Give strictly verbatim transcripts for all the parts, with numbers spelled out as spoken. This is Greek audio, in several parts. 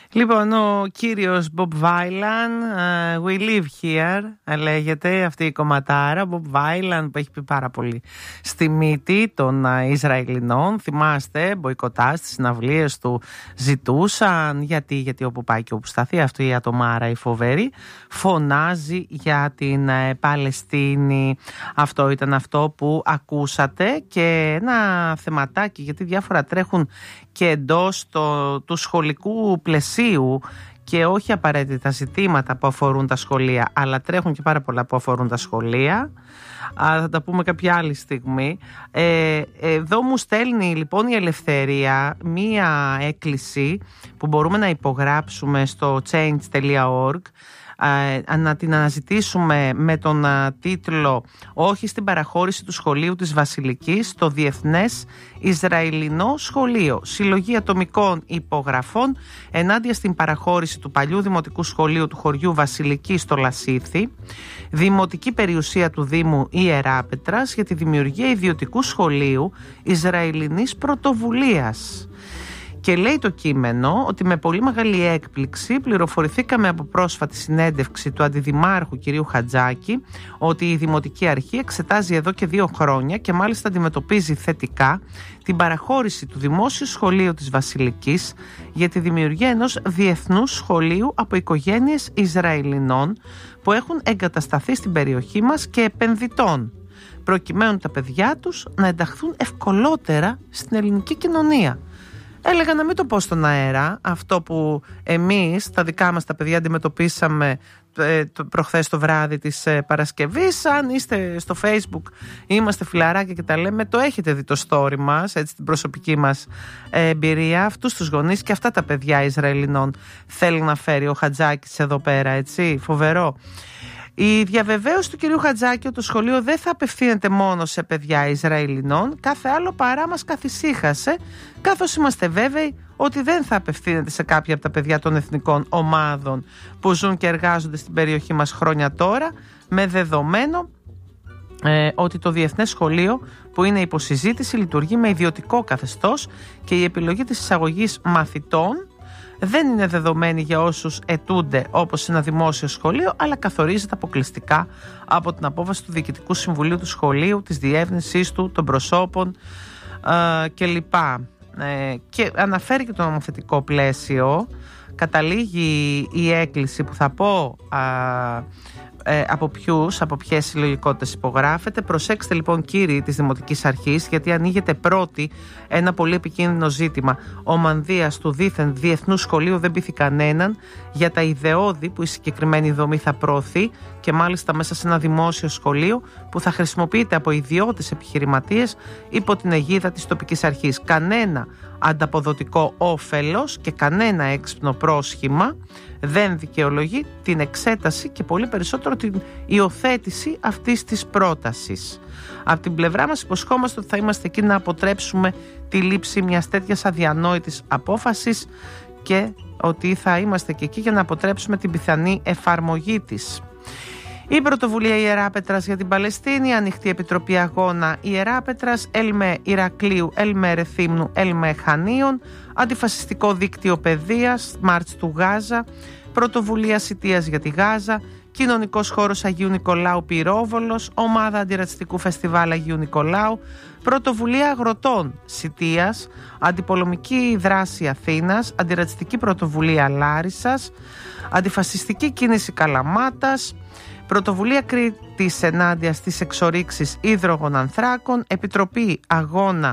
Λοιπόν, ο κύριος Bob Vylan, uh, We Live Here, λέγεται αυτή η κομματάρα. Bob Vylan που έχει πει πάρα πολύ στη μύτη των uh, Ισραηλινών. Θυμάστε, μποϊκοτάζ στις συναυλίες του ζητούσαν. Γιατί, γιατί όπου πάει και όπου σταθεί, αυτή η ατομάρα η φοβερή φωνάζει για την uh, Παλαιστίνη. Αυτό ήταν αυτό που ακούσατε. Και ένα θεματάκι, γιατί διάφορα τρέχουν και εντός το, του σχολικού πλαισίου και όχι απαραίτητα ζητήματα που αφορούν τα σχολεία, αλλά τρέχουν και πάρα πολλά που αφορούν τα σχολεία. Α, θα τα πούμε κάποια άλλη στιγμή. Ε, εδώ μου στέλνει λοιπόν η Ελευθερία μία έκκληση που μπορούμε να υπογράψουμε στο change τελεία org, να την αναζητήσουμε με τον τίτλο «Όχι στην παραχώρηση του σχολείου της Βασιλικής στο Διεθνές Ισραηλινό Σχολείο. Συλλογή ατομικών υπογραφών ενάντια στην παραχώρηση του παλιού δημοτικού σχολείου του χωριού Βασιλική στο Λασίθι, δημοτική περιουσία του Δήμου Ιεράπετρας για τη δημιουργία ιδιωτικού σχολείου Ισραηλινής πρωτοβουλίας». Και λέει το κείμενο ότι με πολύ μεγάλη έκπληξη πληροφορηθήκαμε από πρόσφατη συνέντευξη του Αντιδημάρχου κυρίου Χατζάκη ότι η Δημοτική Αρχή εξετάζει εδώ και δύο χρόνια και μάλιστα αντιμετωπίζει θετικά την παραχώρηση του Δημόσιου Σχολείου της Βασιλικής για τη δημιουργία ενός διεθνούς σχολείου από οικογένειες Ισραηλινών που έχουν εγκατασταθεί στην περιοχή μας και επενδυτών, προκειμένου τα παιδιά τους να ενταχθούν ευκολότερα στην ελληνική κοινωνία. Έλεγα να μην το πω στον αέρα αυτό που εμείς τα δικά μας τα παιδιά αντιμετωπίσαμε ε, το, προχθές το βράδυ της ε, Παρασκευής. Αν είστε στο Facebook, είμαστε φιλαράκια και τα λέμε, το έχετε δει το story μας, έτσι, την προσωπική μας ε, εμπειρία. Αυτούς τους γονείς και αυτά τα παιδιά Ισραηλινών θέλει να φέρει ο Χατζάκης εδώ πέρα, έτσι, φοβερό. Η διαβεβαίωση του κυρίου Χατζάκη ότι το σχολείο δεν θα απευθύνεται μόνο σε παιδιά Ισραηλινών, κάθε άλλο παρά μας καθησύχασε, καθώς είμαστε βέβαιοι ότι δεν θα απευθύνεται σε κάποια από τα παιδιά των εθνικών ομάδων που ζουν και εργάζονται στην περιοχή μας χρόνια τώρα, με δεδομένο ε, ότι το Διεθνές Σχολείο που είναι υποσυζήτηση λειτουργεί με ιδιωτικό καθεστώς και η επιλογή της εισαγωγής μαθητών δεν είναι δεδομένη για όσους αιτούνται όπως ένα δημόσιο σχολείο, αλλά καθορίζεται αποκλειστικά από την απόφαση του Διοικητικού Συμβουλίου του Σχολείου, της διεύθυνσής του, των προσώπων ε, κλπ. Ε, και αναφέρει και το νομοθετικό πλαίσιο. Καταλήγει η έκκληση που θα πω α, ε, από ποιους, από ποιες συλλογικότητες υπογράφεται. Προσέξτε λοιπόν κύριοι της Δημοτικής Αρχής, γιατί ανοίγεται πρώτη ένα πολύ επικίνδυνο ζήτημα. Ο μανδύας του δήθεν διεθνού σχολείου δεν πείθει κανέναν για τα ιδεώδη που η συγκεκριμένη δομή θα προωθεί, και μάλιστα μέσα σε ένα δημόσιο σχολείο που θα χρησιμοποιείται από ιδιώτες επιχειρηματίες υπό την αιγίδα της τοπικής αρχής. Κανένα ανταποδοτικό όφελος και κανένα έξυπνο πρόσχημα δεν δικαιολογεί την εξέταση και πολύ περισσότερο την υιοθέτηση αυτής της πρότασης. Από την πλευρά μας υποσχόμαστε ότι θα είμαστε εκεί να αποτρέψουμε τη λήψη μιας τέτοιας αδιανόητης απόφασης και ότι θα είμαστε και εκεί για να αποτρέψουμε την πιθανή εφαρμογή της. Η πρωτοβουλία Ιεράπετρας για την Παλαιστίνη, ανοιχτή επιτροπή αγώνα Ιεράπετρας, ΕΛΜΕ Ηρακλείου, ΕΛΜΕ Ρεθύμνου, ΕΛΜΕ Χανίων, αντιφασιστικό δίκτυο παιδείας, Μάρτς του Γάζα, πρωτοβουλία Σιτίας για τη Γάζα, κοινωνικός χώρος Αγίου Νικολάου Πυρόβολος, ομάδα αντιρατσιστικού φεστιβάλ Αγίου Νικολάου, πρωτοβουλία αγροτών Σιτίας, αντιπολεμική δράση Αθήνας, αντιρατσιστική πρωτοβουλία Λάρισσας, αντιφασιστική κίνηση Καλαμάτας, πρωτοβουλία Κρήτης ενάντια στις εξορίξεις ίδρογων ανθράκων, επιτροπή αγώνα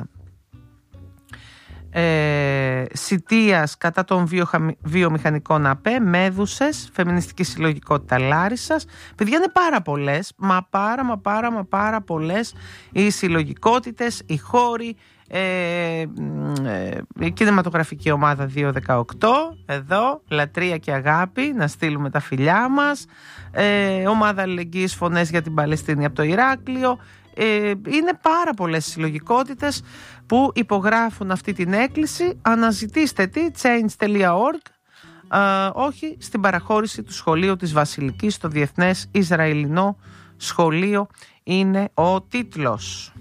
ε, Σιτίας κατά των βιοχα... βιομηχανικών ΑΠΕ, Μέδουσες, φεμινιστική συλλογικότητα Λάρισσας. Παιδιά, είναι πάρα πολλές, μα πάρα μα πάρα μα πάρα πολλές οι συλλογικότητες, οι χώροι. Ε, ε, η κινηματογραφική ομάδα δύο δεκαοκτώ, εδώ, λατρεία και αγάπη, να στείλουμε τα φιλιά μας, ε, ομάδα αλληλεγγύης, φωνές για την Παλαιστίνη από το Ηράκλειο. ε, είναι πάρα πολλές συλλογικότητες που υπογράφουν αυτή την έκκληση. Αναζητήστε τι, change τελεία org, ε, όχι στην παραχώρηση του σχολείου της Βασιλικής στο Διεθνές Ισραηλινό Σχολείο είναι ο τίτλος.